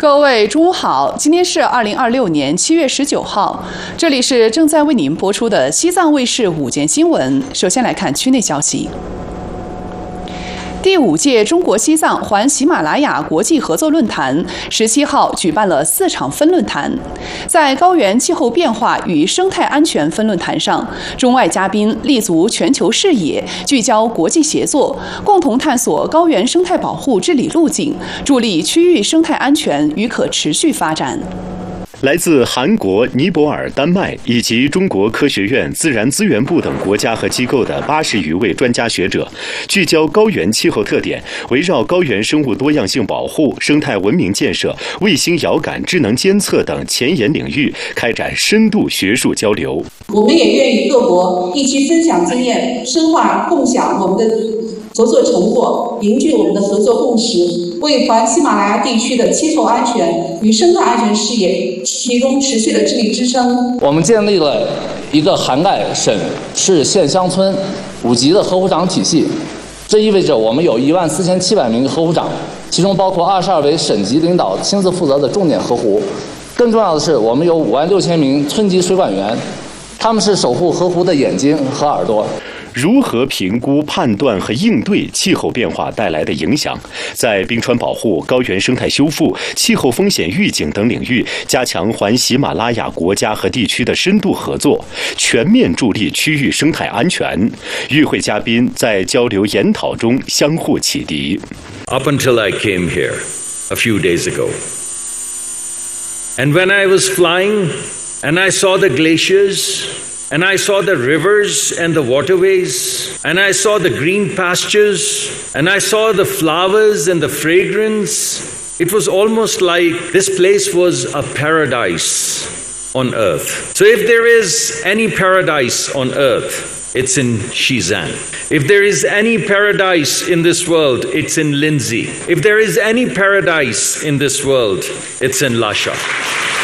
各位中午好，今天是2026年7月19号，这里是正在为您播出的西藏卫视午间新闻。首先来看区内消息。第5届中国西藏环喜马拉雅国际合作论坛17号举办了4场分论坛。在高原气候变化与生态安全分论坛上，中外嘉宾立足全球视野，聚焦国际协作，共同探索高原生态保护治理路径，助力区域生态安全与可持续发展。 来自韩国、尼泊尔、丹麦以及中国科学院自然资源部等国家和机构的80余位专家学者，聚焦高原气候特点，围绕高原生物多样性保护、生态文明建设、卫星遥感、智能监测等前沿领域开展深度学术交流。 我们也愿与各国一起分享经验，深化共享我们的合作成果，凝聚我们的合作共识，为环喜马拉雅地区的气候安全与生态安全事业提供持续的智力支撑。 我们建立了一个涵盖省、市、县、乡村5级的河湖长体系，这意味着我们有14700名河湖长，其中包括22位省级领导亲自负责的重点河湖。更重要的是，我们有56000名村级水管员，他们是守护河湖的眼睛和耳朵。 如何评估、判断和应对气候变化带来的影响，在冰川保护、高原生态修复、气候风险预警等领域加强环喜马拉雅国家和地区的深度合作，全面助力区域生态安全。与会嘉宾在交流研讨中相互启迪。 Up until I came here a few days ago, and when I was flying and I saw the glaciers,And I saw the rivers and the waterways, and I saw the green pastures, and I saw the flowers and the fragrance. It was almost like this place was a paradise on earth. So if there is any paradise on earth, it's in Shizan. If there is any paradise in this world, it's in Lindsay. If there is any paradise in this world, it's in Lasha.